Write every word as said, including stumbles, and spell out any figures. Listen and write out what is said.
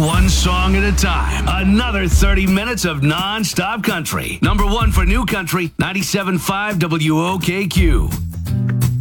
One song at a time. Another thirty minutes of non-stop country. Number one for New Country, ninety-seven point five W O K Q.